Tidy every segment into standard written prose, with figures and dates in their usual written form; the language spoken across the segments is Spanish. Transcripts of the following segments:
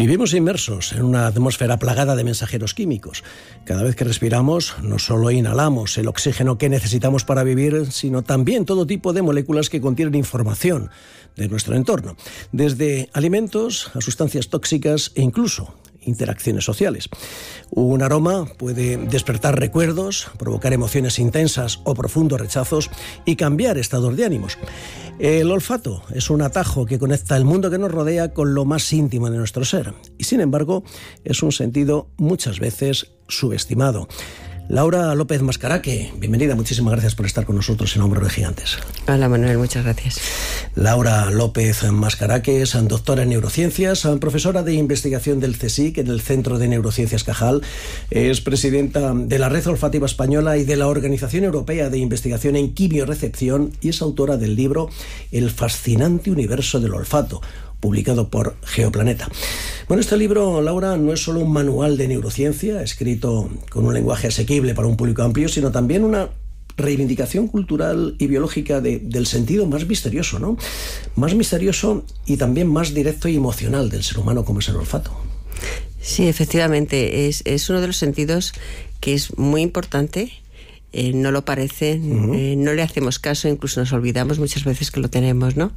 Vivimos inmersos en una atmósfera plagada de mensajeros químicos. Cada vez que respiramos, no solo inhalamos el oxígeno que necesitamos para vivir, sino también todo tipo de moléculas que contienen información de nuestro entorno, desde alimentos a sustancias tóxicas e incluso interacciones sociales. Un aroma puede despertar recuerdos, provocar emociones intensas o profundos rechazos y cambiar estados de ánimos. El olfato es un atajo que conecta el mundo que nos rodea con lo más íntimo de nuestro ser y, sin embargo, es un sentido muchas veces subestimado. Laura López Mascaraque, bienvenida, muchísimas gracias por estar con nosotros en Hombros de Gigantes. Hola Manuel, muchas gracias. Laura López Mascaraque es doctora en neurociencias, profesora de investigación del CSIC, en el Centro de Neurociencias Cajal, es presidenta de la Red Olfativa Española y de la Organización Europea de Investigación en Quimiorrecepción y es autora del libro El fascinante universo del olfato, publicado por Geoplaneta. Bueno, este libro, Laura, no es solo un manual de neurociencia escrito con un lenguaje asequible para un público amplio, sino también una reivindicación cultural y biológica del sentido más misterioso, ¿no? Más misterioso y también más directo y emocional del ser humano, como es el olfato. Sí, efectivamente, es uno de los sentidos que es muy importante. No lo parece, no le hacemos caso, incluso nos olvidamos muchas veces que lo tenemos, ¿no?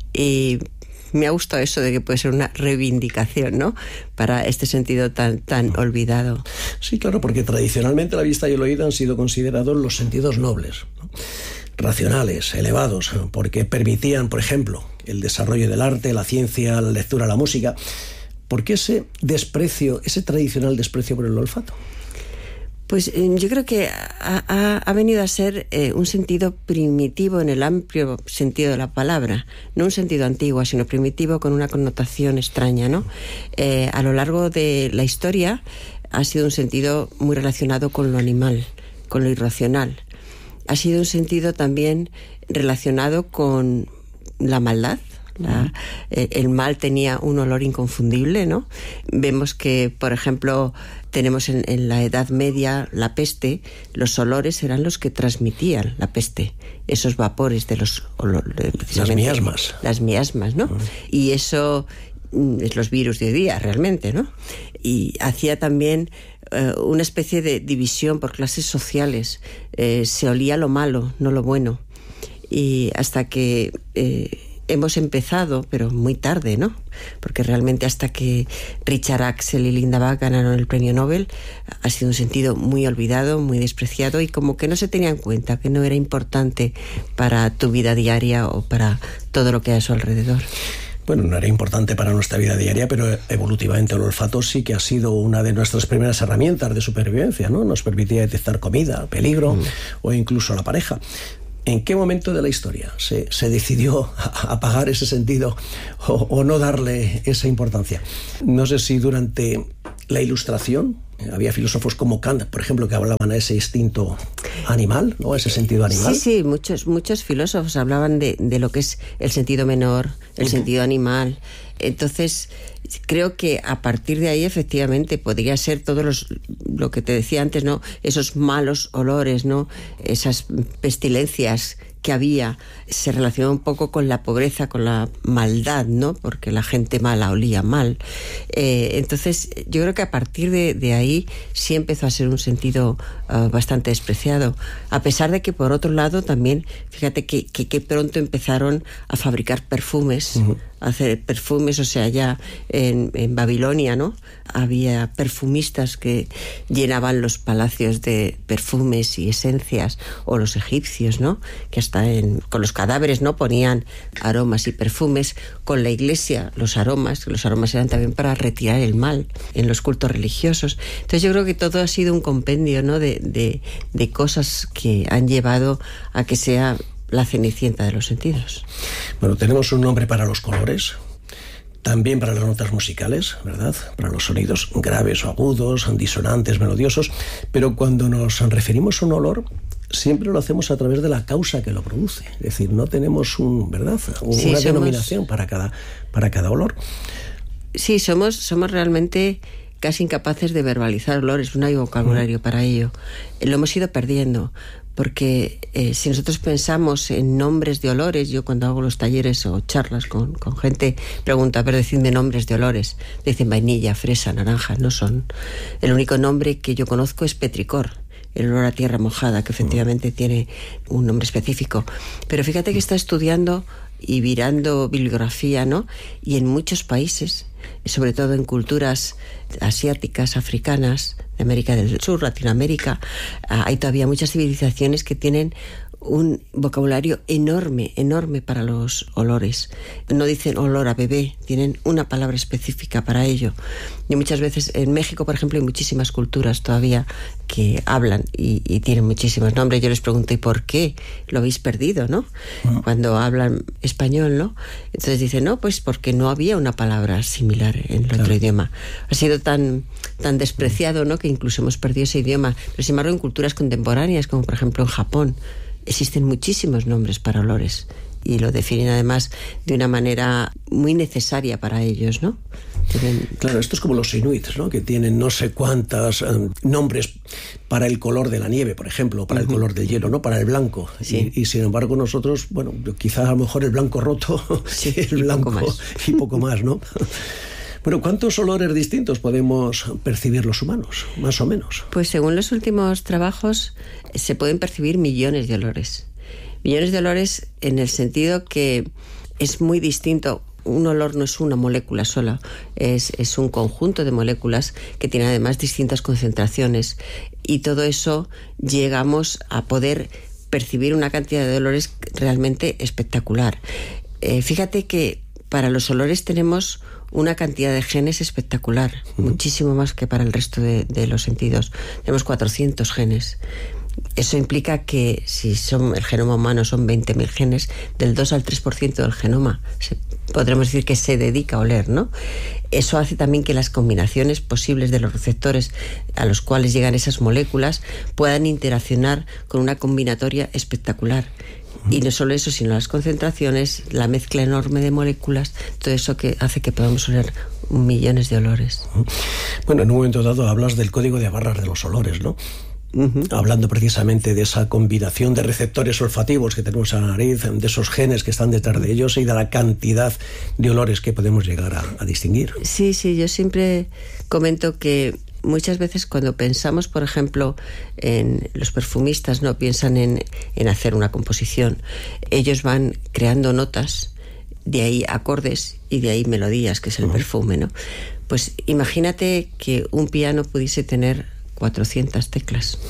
Y me ha gustado eso de que puede ser una reivindicación, ¿no?, para este sentido tan olvidado. Sí, claro, porque tradicionalmente la vista y el oído han sido considerados los sentidos nobles, ¿no?, racionales, elevados, porque permitían, por ejemplo, el desarrollo del arte, la ciencia, la lectura, la música. ¿Por qué ese desprecio, ese tradicional desprecio por el olfato? Pues yo creo que ha venido a ser un sentido primitivo en el amplio sentido de la palabra, no un sentido antiguo, sino primitivo con una connotación extraña, ¿no? A lo largo de la historia ha sido un sentido muy relacionado con lo animal, con lo irracional. Ha sido un sentido también relacionado con la maldad. El mal tenía un olor inconfundible, ¿no? Vemos que, por ejemplo, tenemos en la Edad Media la peste, los olores eran los que transmitían la peste, esos vapores de los olores. Las miasmas. Las miasmas, ¿no? Y eso es los virus de hoy día, realmente, ¿no? Y hacía también una especie de división por clases sociales. Se olía lo malo, no lo bueno. Y hasta que hemos empezado, pero muy tarde, ¿no? Porque realmente hasta que Richard Axel y Linda Bach ganaron el premio Nobel ha sido un sentido muy olvidado, muy despreciado y como que no se tenía en cuenta, que no era importante para tu vida diaria o para todo lo que hay a su alrededor. Bueno, no era importante para nuestra vida diaria, pero evolutivamente el olfato sí que ha sido una de nuestras primeras herramientas de supervivencia, ¿no? Nos permitía detectar comida, peligro o incluso la pareja. ¿En qué momento de la historia se decidió apagar ese sentido o no darle esa importancia? No sé si durante la Ilustración había filósofos como Kant, por ejemplo, que hablaban a ese instinto animal, ¿no?, ese sentido animal. Sí, muchos filósofos hablaban de lo que es el sentido menor, el sentido animal. Entonces, creo que a partir de ahí, efectivamente, podría ser lo que te decía antes, ¿no?, esos malos olores, ¿no?, esas pestilencias que había, se relacionó un poco con la pobreza, con la maldad, ¿no?, porque la gente mala olía mal. Entonces, yo creo que a partir de ahí sí empezó a ser un sentido bastante despreciado, a pesar de que, por otro lado, también, fíjate que pronto empezaron a fabricar perfumes, a hacer perfumes, o sea, ya en Babilonia, ¿no?, había perfumistas que llenaban los palacios de perfumes y esencias, o los egipcios, ¿no?, que hasta con los cadáveres, ¿no?, ponían aromas y perfumes. Con la iglesia, los aromas eran también para retirar el mal en los cultos religiosos. Entonces yo creo que todo ha sido un compendio, ¿no?, de cosas que han llevado a que sea la cenicienta de los sentidos. Bueno, tenemos un nombre para los colores, también para las notas musicales, ¿verdad?, para los sonidos graves o agudos, disonantes, melodiosos, pero cuando nos referimos a un olor, siempre lo hacemos a través de la causa que lo produce. Es decir, no tenemos una denominación para cada olor. Sí, somos realmente casi incapaces de verbalizar olores, no hay vocabulario para ello. Lo hemos ido perdiendo, porque si nosotros pensamos en nombres de olores, yo cuando hago los talleres o charlas con gente, pregunto, a ver, decidme nombres de olores. Dicen vainilla, fresa, naranja, no son. El único nombre que yo conozco es petricor, el olor a tierra mojada, que efectivamente tiene un nombre específico. Pero fíjate que está estudiando y mirando bibliografía, ¿no? Y en muchos países, sobre todo en culturas asiáticas, africanas, de América del Sur, Latinoamérica, hay todavía muchas civilizaciones que tienen un vocabulario enorme, enorme para los olores. No dicen olor a bebé, tienen una palabra específica para ello. Y muchas veces en México, por ejemplo, hay muchísimas culturas todavía que hablan y tienen muchísimos nombres. Yo les pregunto, ¿y por qué lo habéis perdido, no? Cuando hablan español, ¿no? Entonces dicen, no, pues porque no había una palabra similar en el otro idioma. Ha sido tan despreciado, ¿no?, que incluso hemos perdido ese idioma. Pero sin embargo, en culturas contemporáneas, como por ejemplo en Japón, existen muchísimos nombres para olores y lo definen además de una manera muy necesaria para ellos, ¿no? Claro, esto es como los inuits, ¿no?, que tienen no sé cuántos nombres para el color de la nieve, por ejemplo, para el color del hielo, ¿no?, para el blanco. Sí. Y sin embargo nosotros, bueno, quizás a lo mejor el blanco roto, sí, el blanco y poco más, ¿no? Bueno, ¿cuántos olores distintos podemos percibir los humanos, más o menos? Pues según los últimos trabajos se pueden percibir millones de olores. Millones de olores en el sentido que es muy distinto. Un olor no es una molécula sola, es un conjunto de moléculas que tienen además distintas concentraciones. Y todo eso llegamos a poder percibir una cantidad de olores realmente espectacular. Fíjate que para los olores tenemos una cantidad de genes espectacular, muchísimo más que para el resto de los sentidos. Tenemos 400 genes. Eso implica que si el genoma humano son 20.000 genes, del 2 al 3% del genoma podremos decir que se dedica a oler, ¿no? Eso hace también que las combinaciones posibles de los receptores a los cuales llegan esas moléculas puedan interaccionar con una combinatoria espectacular. Y no solo eso, sino las concentraciones, la mezcla enorme de moléculas, todo eso que hace que podamos oler millones de olores. Bueno, en un momento dado hablas del código de barras de los olores, ¿no? Hablando precisamente de esa combinación de receptores olfativos que tenemos en la nariz, de esos genes que están detrás de ellos y de la cantidad de olores que podemos llegar a distinguir. Sí, yo siempre comento que muchas veces cuando pensamos, por ejemplo, en los perfumistas, no piensan en hacer una composición. Ellos van creando notas, de ahí acordes y de ahí melodías, que es el perfume, ¿no? Pues imagínate que un piano pudiese tener 400 teclas.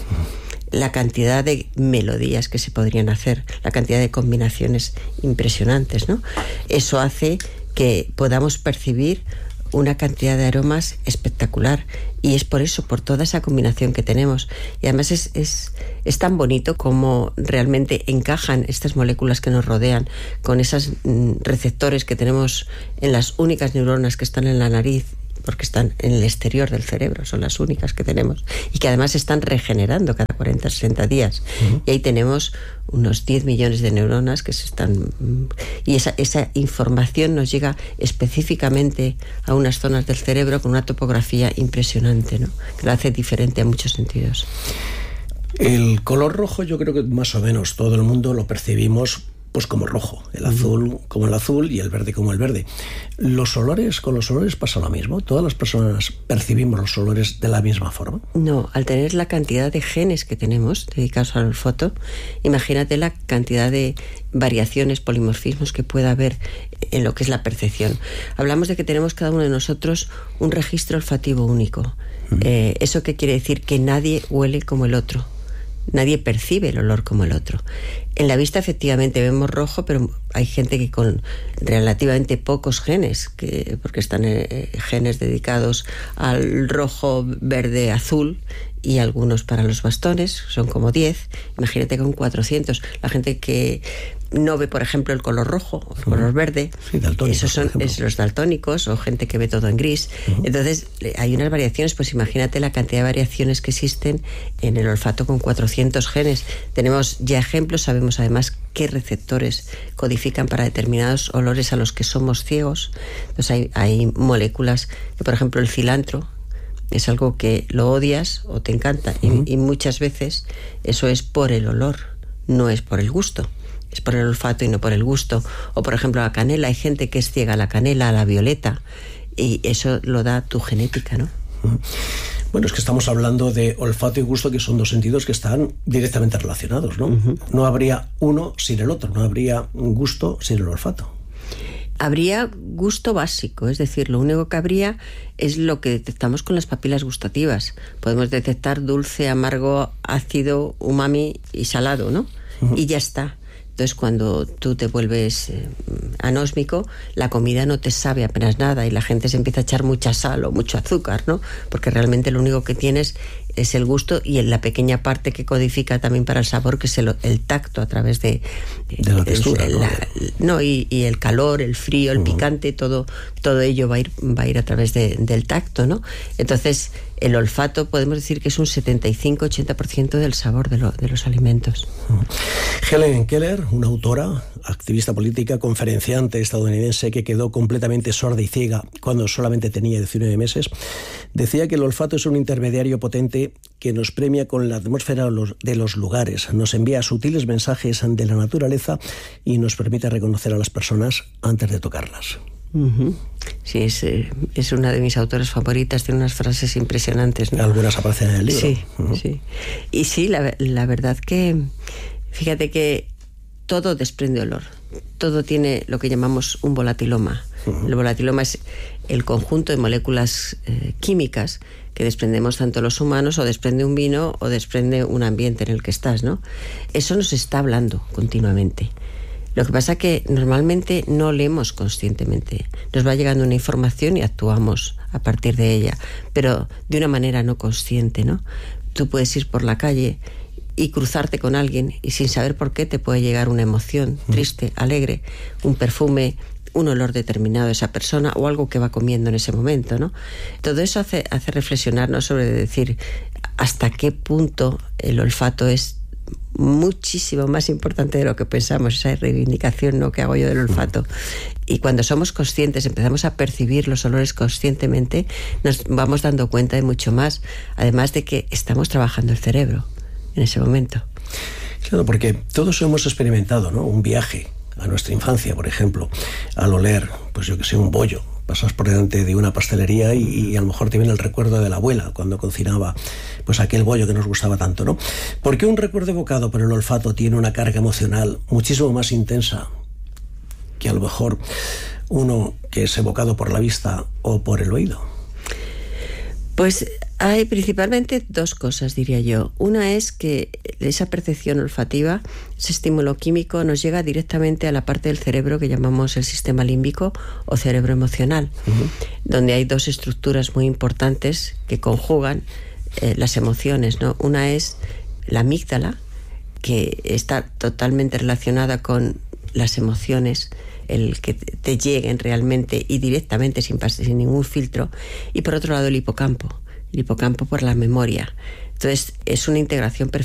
La cantidad de melodías que se podrían hacer, la cantidad de combinaciones impresionantes, ¿no? Eso hace que podamos percibir una cantidad de aromas espectacular, y es por eso, por toda esa combinación que tenemos. Y además es tan bonito como realmente encajan estas moléculas que nos rodean con esos receptores que tenemos en las únicas neuronas que están en la nariz, porque están en el exterior del cerebro, son las únicas que tenemos, y que además están regenerando cada 40 o 60 días. Y ahí tenemos unos 10 millones de neuronas que se están... Y esa información nos llega específicamente a unas zonas del cerebro con una topografía impresionante, ¿no?, que la hace diferente en muchos sentidos. El color rojo yo creo que más o menos todo el mundo lo percibimos pues como rojo, el azul como el azul y el verde como el verde. Con los olores pasa lo mismo. ¿Todas las personas percibimos los olores de la misma forma? No, al tener la cantidad de genes que tenemos dedicados al olfato, imagínate la cantidad de variaciones, polimorfismos que pueda haber en lo que es la percepción. Hablamos de que tenemos cada uno de nosotros un registro olfativo único. ¿Eso qué quiere decir? Que nadie huele como el otro. Nadie percibe el olor como el otro. En la vista efectivamente vemos rojo, pero hay gente que con relativamente pocos genes, porque están genes dedicados al rojo, verde, azul, y algunos para los bastones, son como 10. Imagínate con 400. La gente que no ve, por ejemplo, el color rojo o el color verde, sí, esos son los daltónicos, o gente que ve todo en gris. Entonces hay unas variaciones, pues imagínate la cantidad de variaciones que existen en el olfato con 400 genes. Tenemos ya ejemplos, sabemos además qué receptores codifican para determinados olores a los que somos ciegos. Entonces hay moléculas que, por ejemplo, el cilantro es algo que lo odias o te encanta. Y muchas veces eso es por el olor, no es por el gusto. Es por el olfato y no por el gusto. O, por ejemplo, la canela. Hay gente que es ciega a la canela, a la violeta. Y eso lo da tu genética, ¿no? Bueno, es que estamos hablando de olfato y gusto, que son dos sentidos que están directamente relacionados, ¿no? No habría uno sin el otro, no habría gusto sin el olfato. Habría gusto básico, es decir, lo único que habría es lo que detectamos con las papilas gustativas. Podemos detectar dulce, amargo, ácido, umami y salado, ¿no? Y ya está. Entonces, cuando tú te vuelves anósmico, la comida no te sabe apenas nada y la gente se empieza a echar mucha sal o mucho azúcar, ¿no? Porque realmente lo único que tienes es el gusto y en la pequeña parte que codifica también para el sabor, que es el tacto a través de la textura, ¿no? Y el calor, el frío, el picante, todo ello va a ir a través del tacto, ¿no? Entonces, el olfato podemos decir que es un 75-80% del sabor de los alimentos. Helen Keller, una autora, activista política, conferenciante estadounidense que quedó completamente sorda y ciega cuando solamente tenía 19 meses, decía que el olfato es un intermediario potente que nos premia con la atmósfera de los lugares, nos envía sutiles mensajes de la naturaleza y nos permite reconocer a las personas antes de tocarlas. Sí, es una de mis autoras favoritas, tiene unas frases impresionantes, ¿no? Algunas aparecen en el libro. Sí, sí. Y sí, la verdad que, fíjate que todo desprende olor, todo tiene lo que llamamos un volatiloma. El volatiloma es el conjunto de moléculas químicas que desprendemos tanto los humanos, o desprende un vino o desprende un ambiente en el que estás, ¿no? Eso nos está hablando continuamente. Lo que pasa es que normalmente no leemos conscientemente. Nos va llegando una información y actuamos a partir de ella, pero de una manera no consciente, ¿no? Tú puedes ir por la calle y cruzarte con alguien y sin saber por qué te puede llegar una emoción triste, alegre, un perfume, un olor determinado de esa persona o algo que va comiendo en ese momento, ¿no? Todo eso hace reflexionarnos sobre decir hasta qué punto el olfato es muchísimo más importante de lo que pensamos, esa reivindicación, ¿no?, que hago yo del olfato. Y cuando somos conscientes, empezamos a percibir los olores conscientemente, nos vamos dando cuenta de mucho más, además de que estamos trabajando el cerebro en ese momento. Claro, porque todos hemos experimentado, ¿no?, un viaje a nuestra infancia, por ejemplo, al oler, pues yo que sé, un bollo. Pasas por delante de una pastelería y a lo mejor te viene el recuerdo de la abuela cuando cocinaba pues aquel bollo que nos gustaba tanto, ¿no? Porque un recuerdo evocado por el olfato tiene una carga emocional muchísimo más intensa que a lo mejor uno que es evocado por la vista o por el oído. Pues hay principalmente dos cosas, diría yo. Una es que esa percepción olfativa, ese estímulo químico, nos llega directamente a la parte del cerebro que llamamos el sistema límbico o cerebro emocional, donde hay dos estructuras muy importantes que conjugan las emociones, ¿no? Una es la amígdala, que está totalmente relacionada con las emociones, el que te lleguen realmente y directamente sin ningún filtro, y por otro lado el hipocampo por la memoria. Entonces es una integración perfecta